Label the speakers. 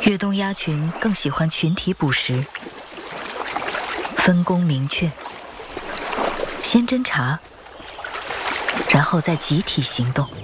Speaker 1: 越冬鸭群更喜欢群体捕食，分工明确，先侦查，然后再集体行动。